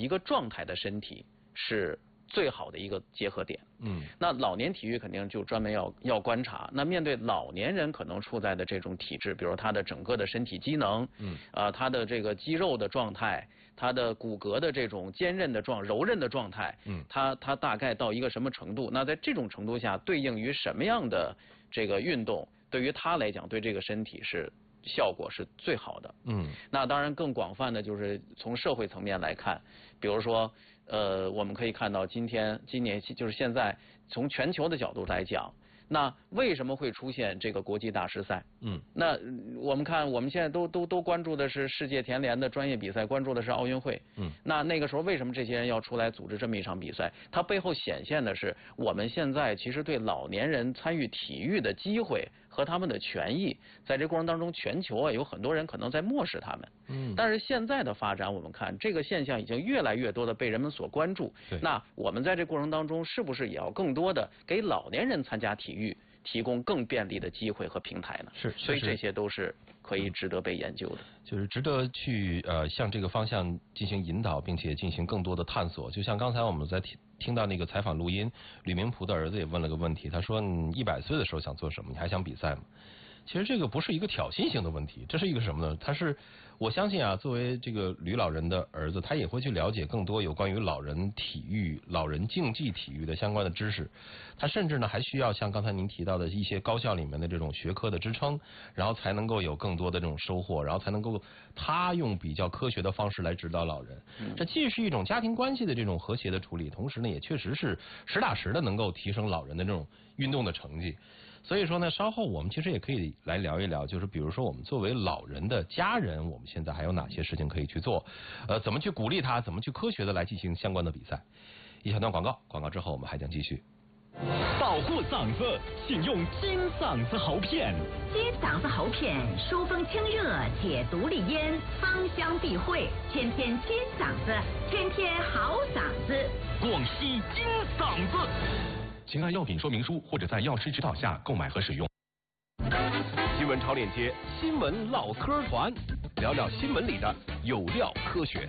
一个状态的身体是最好的一个结合点。那老年体育肯定就专门要观察。那面对老年人可能处在的这种体质，比如他的整个的身体机能，他的这个肌肉的状态，他的骨骼的这种坚韧的柔韧的状态，他大概到一个什么程度？那在这种程度下，对应于什么样的这个运动，对于他来讲，对这个身体是效果是最好的。那当然更广泛的就是从社会层面来看，比如说我们可以看到今年就是现在从全球的角度来讲，那为什么会出现这个国际大师赛？那我们看我们现在都关注的是世界田联的专业比赛，关注的是奥运会。那个时候为什么这些人要出来组织这么一场比赛？它背后显现的是我们现在其实对老年人参与体育的机会和他们的权益，在这过程当中，全球有很多人可能在漠视他们。但是现在的发展，我们看这个现象已经越来越多的被人们所关注。那我们在这过程当中，是不是也要更多的给老年人参加体育提供更便利的机会和平台呢？所以这些都是可以值得被研究的， 就是值得去向这个方向进行引导，并且进行更多的探索。就像刚才我们在听到那个采访录音，吕明璞的儿子也问了个问题，他说：“你100岁的时候想做什么？你还想比赛吗？”其实这个不是一个挑衅性的问题，这是一个什么呢？他是我相信啊，作为这个吕老人的儿子，他也会去了解更多有关于老人体育、老人竞技体育的相关的知识。他甚至呢还需要像刚才您提到的一些高校里面的这种学科的支撑，然后才能够有更多的这种收获，然后才能够他用比较科学的方式来指导老人。这既是一种家庭关系的这种和谐的处理，同时呢也确实是实打实的能够提升老人的这种运动的成绩。所以说呢，稍后我们其实也可以来聊一聊，就是比如说我们作为老人的家人，我们现在还有哪些事情可以去做？怎么去鼓励他？怎么去科学的来进行相关的比赛？一小段广告，广告之后我们还将继续。 保护嗓子，请用金嗓子喉片。 金嗓子喉片疏风清热，解毒利咽，芳香避秽，天天金嗓子，天天好嗓子。 广西金嗓子。请按药品说明书或者在药师指导下购买和使用。新闻超链接，新闻唠嗑团，聊聊新闻里的有料科学。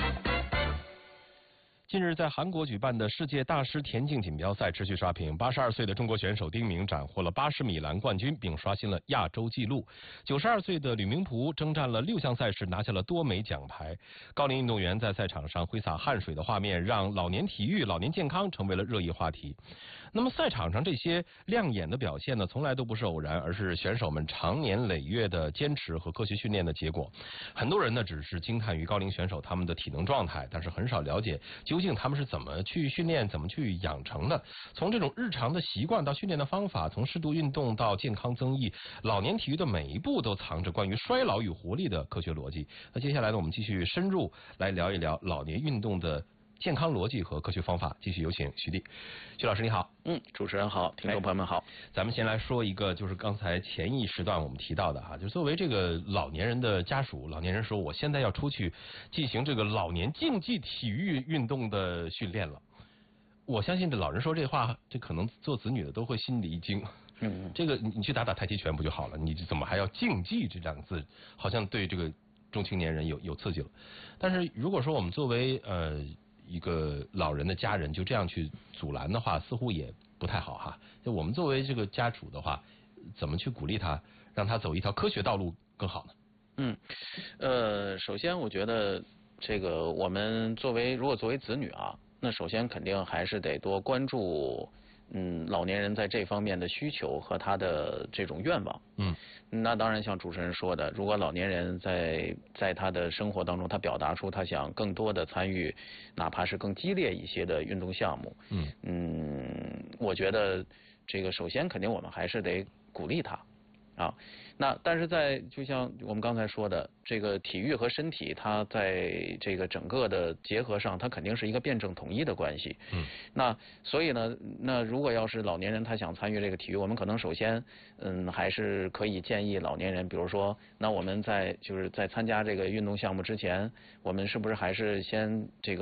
近日，在韩国举办的世界大师田径锦标赛持续刷屏，82岁的中国选手丁明斩获了80米栏冠军，并刷新了亚洲纪录。92岁的吕明璞征战了6项赛事，拿下了多枚奖牌。高龄运动员在赛场上挥洒汗水的画面，让老年体育、老年健康成为了热议话题。那么，赛场上这些亮眼的表现呢，从来都不是偶然，而是选手们长年累月的坚持和科学训练的结果。很多人呢，只是惊叹于高龄选手他们的体能状态，但是很少了解究竟他们是怎么去训练、怎么去养成的。从这种日常的习惯到训练的方法，从适度运动到健康增益，老年体育的每一步都藏着关于衰老与活力的科学逻辑。那接下来呢，我们继续深入来聊一聊老年运动的健康逻辑和科学方法。继续有请徐弟。徐老师你好。 主持人好，听众朋友们好。 咱们先来说一个，就是刚才前一时段我们提到的哈，就作为这个老年人的家属，老年人说我现在要出去进行这个老年竞技体育运动的训练了。我相信这老人说这话，这可能做子女的都会心里一惊。这个你去打太极拳不就好了？你怎么还要竞技这两个字？好像对这个中青年人有刺激了。但是如果说我们作为一个老人的家人就这样去阻拦的话，似乎也不太好哈。就我们作为这个家主的话，怎么去鼓励他，让他走一条科学道路更好呢？ 首先我觉得这个我们如果作为子女啊，那首先肯定还是得多关注老年人在这方面的需求和他的这种愿望。那当然像主持人说的，如果老年人在他的生活当中，他表达出他想更多的参与哪怕是更激烈一些的运动项目，我觉得这个首先肯定我们还是得鼓励他啊。那但是就像我们刚才说的，这个体育和身体它在这个整个的结合上，它肯定是一个辩证统一的关系。那所以呢，那如果要是老年人他想参与这个体育，我们可能首先还是可以建议老年人，比如说，那我们在参加这个运动项目之前，我们是不是还是先这个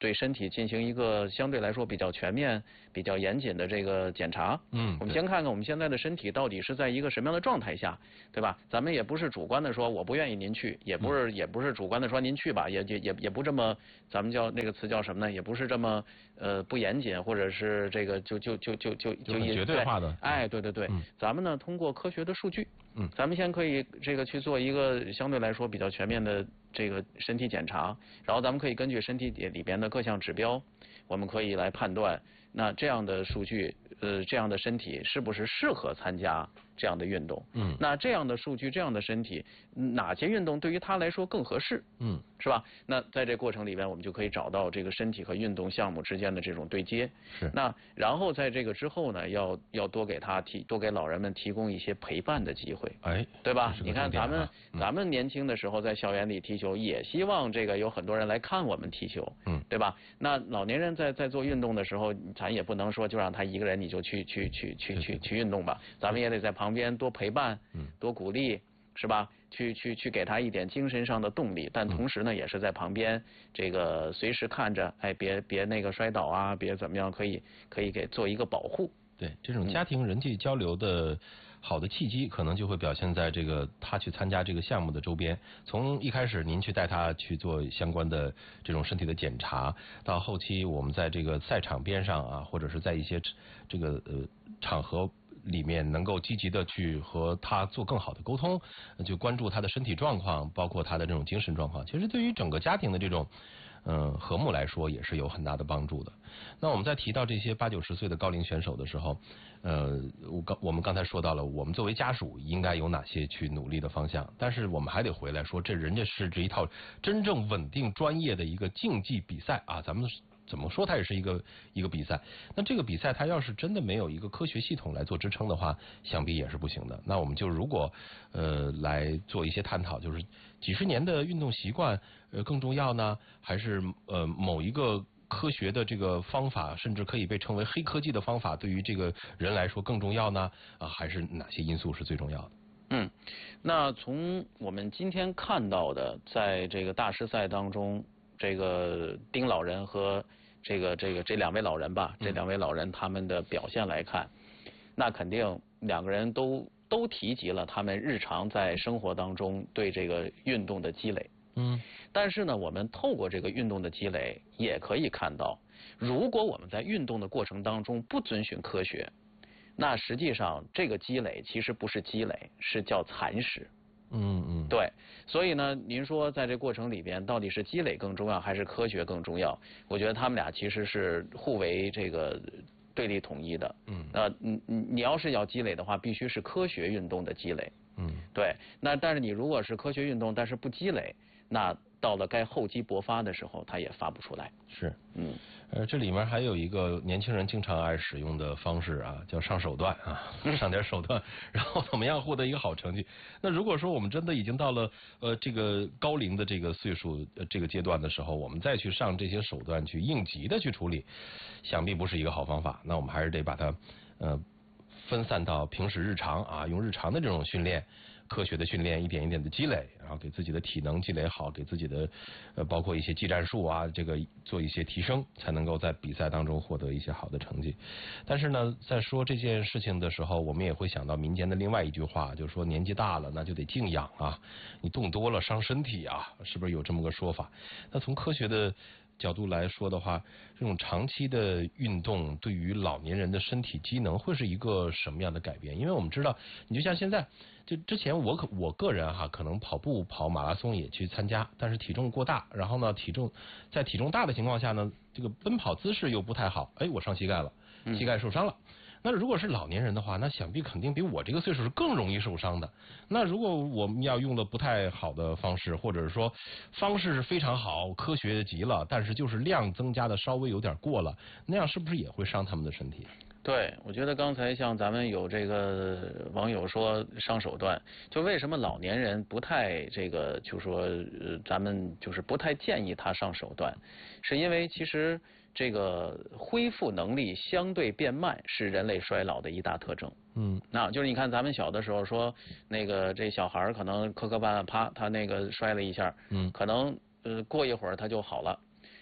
对身体进行一个相对来说比较全面、比较严谨的这个检查。我们先看看我们现在的身体到底是在一个什么样的状态下，对吧？咱们也不是主观的说我不愿意您去，也不是主观的说您去吧，也不这么，咱们叫那个词叫什么呢？也不是这么不严谨，或者是这个就绝对化的。 哎，对，咱们呢通过科学的数据，咱们先可以这个去做一个相对来说比较全面的这个身体检查，然后咱们可以根据身体里边的各项指标，我们可以来判断，那这样的数据，这样的身体是不是适合参加这样的运动？那这样的数据，这样的身体，哪些运动对于他来说更合适？是吧？那在这过程里边，我们就可以找到这个身体和运动项目之间的这种对接。 是。 那然后在这个之后呢，要多给老人们提供一些陪伴的机会。 哎， 对吧？你看咱们年轻的时候在校园里踢球，也希望这个有很多人来看我们踢球。对吧？那老年人在做运动的时候，咱也不能说就让他一个人你就去运动吧，咱们也得在旁边多陪伴，多鼓励。是吧？去给他一点精神上的动力，但同时呢，也是在旁边这个随时看着，哎，别那个摔倒啊，别怎么样，可以给做一个保护。 对，这种家庭人际交流的好的契机，可能就会表现在这个他去参加这个项目的周边。从一开始您去带他去做相关的这种身体的检查，到后期我们在这个赛场边上啊，或者是在一些这个场合里面能够积极的去和他做更好的沟通，就关注他的身体状况，包括他的这种精神状况，其实对于整个家庭的这种和睦来说也是有很大的帮助的。那我们在提到这些80、90岁的高龄选手的时候，我们刚才说到了我们作为家属应该有哪些去努力的方向，但是我们还得回来说，这人家是这一套真正稳定专业的一个竞技比赛啊，咱们怎么说它也是一个比赛。那这个比赛它要是真的没有一个科学系统来做支撑的话，想必也是不行的。那我们就如果来做一些探讨，就是几十年的运动习惯更重要呢，还是某一个科学的这个方法，甚至可以被称为黑科技的方法，对于这个人来说更重要呢？还是哪些因素是最重要的？ 那从我们今天看到的，在这个大师赛当中，这个丁老人和这两位老人吧，这两位老人他们的表现来看，那肯定两个人都提及了他们日常在生活当中对这个运动的积累。但是呢，我们透过这个运动的积累，也可以看到，如果我们在运动的过程当中不遵循科学，那实际上这个积累其实不是积累，是叫蚕食。对，所以呢，您说在这过程里边，到底是积累更重要，还是科学更重要？我觉得他们俩其实是互为这个对立统一的。你要是要积累的话，必须是科学运动的积累。对，那但是你如果是科学运动，但是不积累，那到了该厚积薄发的时候，它也发不出来。 是，这里面还有一个年轻人经常爱使用的方式啊，叫上手段啊，上点手段，然后怎么样获得一个好成绩？那如果说我们真的已经到了这个高龄的这个岁数这个阶段的时候，我们再去上这些手段去应急的去处理，想必不是一个好方法。那我们还是得把它分散到平时日常啊，用日常的这种训练，科学的训练，一点一点的积累，然后给自己的体能积累好，给自己的包括一些技战术啊，这个做一些提升，才能够在比赛当中获得一些好的成绩。但是呢，在说这件事情的时候，我们也会想到民间的另外一句话，就是说年纪大了那就得静养啊，你动多了伤身体啊，是不是有这么个说法？那从科学的角度来说的话，这种长期的运动对于老年人的身体机能会是一个什么样的改变？因为我们知道，你就像现在，就之前我个人可能跑步跑马拉松也去参加，但是体重过大，然后呢在体重大的情况下呢，这个奔跑姿势又不太好，我伤膝盖了，膝盖受伤了。那如果是老年人的话，那想必肯定比我这个岁数是更容易受伤的。那如果我们要用的不太好的方式，或者是说方式是非常好，科学极了，但是就是量增加的稍微有点过了，那样是不是也会伤他们的身体？ 对，我觉得刚才像咱们有这个网友说上手段，就为什么老年人不太这个，就说咱们就是不太建议他上手段，是因为其实这个恢复能力相对变慢是人类衰老的一大特征。那就是你看咱们小的时候说那个这小孩可能磕磕绊绊，啪他那个摔了一下，可能过一会儿他就好了。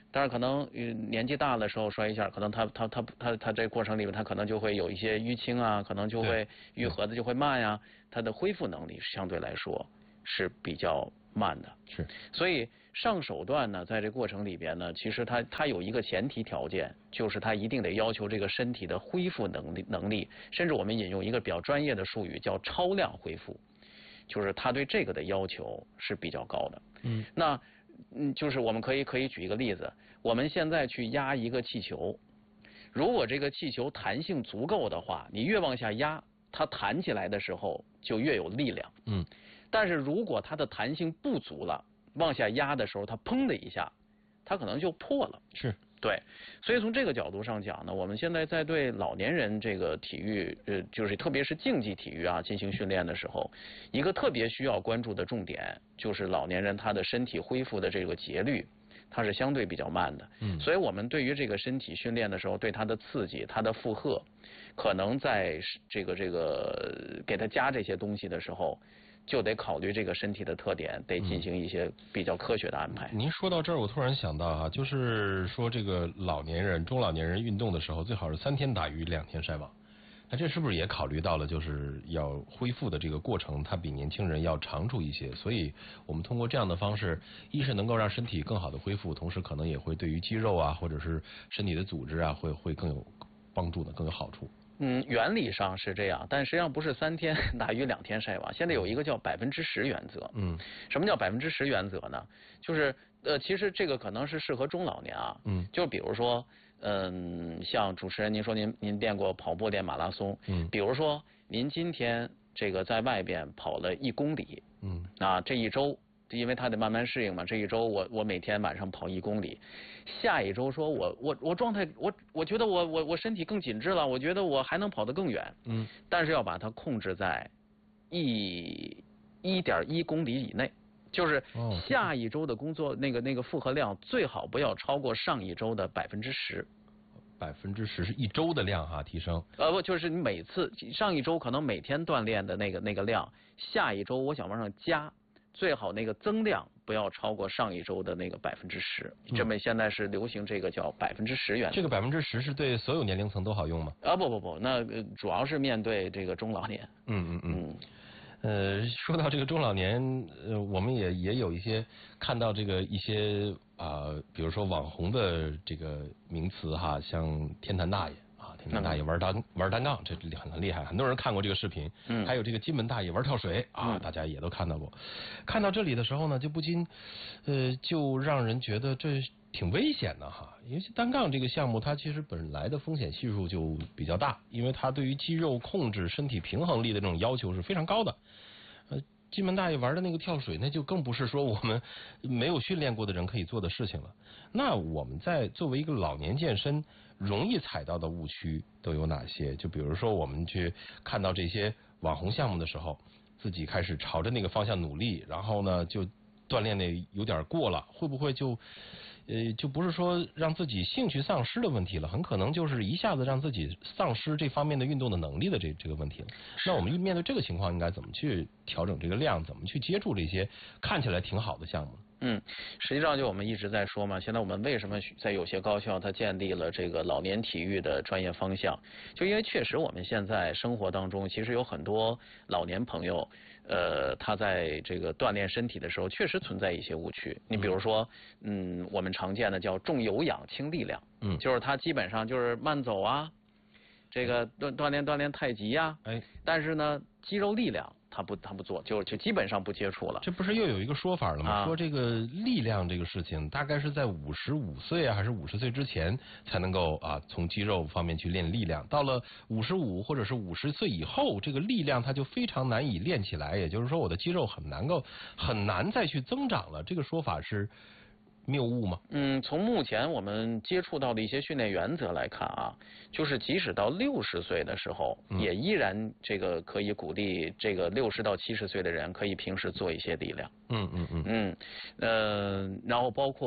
但是可能年纪大的时候摔一下，可能他这过程里面他可能就会有一些淤青啊，可能就会愈合的就会慢呀，他的恢复能力相对来说是比较慢的。 是， 所以上手段呢，在这过程里边呢，其实它有一个前提条件，就是它一定得要求这个身体的恢复能力，甚至我们引用一个比较专业的术语叫超量恢复，就是它对这个的要求是比较高的。那就是我们可以举一个例子，我们现在去压一个气球，如果这个气球弹性足够的话，你越往下压，它弹起来的时候就越有力量。但是如果它的弹性不足了，往下压的时候，它砰的一下，它可能就破了。 是， 对。所以从这个角度上讲呢，我们现在在对老年人这个体育，就是特别是竞技体育啊进行训练的时候，一个特别需要关注的重点就是老年人他的身体恢复的这个节律，它是相对比较慢的。所以我们对于这个身体训练的时候，对它的刺激、它的负荷，可能在这个给它加这些东西的时候，就得考虑这个身体的特点，得进行一些比较科学的安排。 您说到这儿，我突然想到啊，就是说这个老年人、中老年人运动的时候，最好是3天打鱼2天晒网。那这是不是也考虑到了，就是要恢复的这个过程，它比年轻人要长出一些？所以我们通过这样的方式，一是能够让身体更好的恢复，同时可能也会对于肌肉啊，或者是身体的组织啊，会更有帮助的，更有好处。 原理上是这样，但实际上不是3天打鱼2天晒网。现在有一个叫10%原则。什么叫10%原则呢？就是其实这个可能是适合中老年啊。就比如说，像主持人您说您练过跑步、练马拉松。比如说您今天这个在外边跑了1公里。这一周。因为他得慢慢适应嘛，这一周我每天晚上跑1公里，下一周说我状态我觉得我身体更紧致了，我觉得我还能跑得更远。但是要把它控制在1.1公里以内，就是下一周的工作那个负荷量最好不要超过上一周的10%。 10%是一周的量哈，提升。 不，就是你每次上一周可能每天锻炼的那个量，下一周我想往上加。最好那个增量不要超过上一周的那个10%。这么现在是流行这个叫10%原则。这个 10%是对所有年龄层都好用吗？ 不，那主要是面对这个中老年。 说到这个中老年，我们也有一些看到这个一些比如说网红的这个名词哈，像天坛大爷。天坛大爷玩单杠，这很厉害，很多人看过这个视频。还有这个金门大爷玩跳水啊，大家也都看到过。看到这里的时候呢，就不禁就让人觉得这挺危险的哈。因为单杠这个项目，它其实本来的风险系数就比较大，因为它对于肌肉控制、身体平衡力的这种要求是非常高的。金门大爷玩的那个跳水，那就更不是说我们没有训练过的人可以做的事情了。那我们在作为一个老年健身，容易踩到的误区都有哪些？就比如说我们去看到这些网红项目的时候，自己开始朝着那个方向努力，然后呢就锻炼的有点过了，会不会就不是说让自己兴趣丧失的问题了，很可能就是一下子让自己丧失这方面的运动的能力的这个问题了。那我们面对这个情况，应该怎么去调整这个量？怎么去接触这些看起来挺好的项目？ 实际上就我们一直在说嘛，现在我们为什么在有些高校它建立了这个老年体育的专业方向，就因为确实我们现在生活当中其实有很多老年朋友，他在这个锻炼身体的时候确实存在一些误区。你比如说，我们常见的叫重有氧轻力量，就是他基本上就是慢走啊，这个锻炼太极呀，但是呢肌肉力量他不做，就基本上不接触了。 这不是又有一个说法了吗？说这个力量这个事情，大概是在55岁啊，还是50岁之前才能够从肌肉方面去练力量。到了55或者是50岁以后，这个力量它就非常难以练起来。也就是说，我的肌肉很难再去增长了。这个说法是谬误吗？ 从目前我们接触到的一些训练原则来看啊，就是即使到60岁的时候，也依然这个可以鼓励这个60到70岁的人可以平时做一些力量。然后包括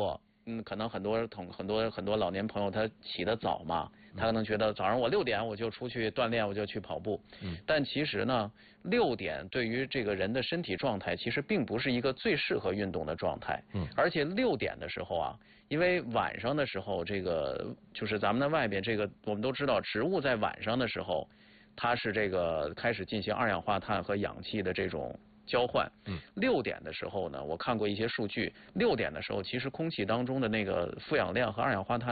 可能很多老年朋友他起得早嘛，他可能觉得早上我6点我就出去锻炼，我就去跑步。但其实呢，6点对于这个人的身体状态，其实并不是一个最适合运动的状态。而且6点的时候啊，因为晚上的时候，这个就是咱们的外边这个，我们都知道，植物在晚上的时候，它是这个开始进行二氧化碳和氧气的这种交换。6点的时候呢，我看过一些数据，6点的时候，其实空气当中的那个负氧量和二氧化碳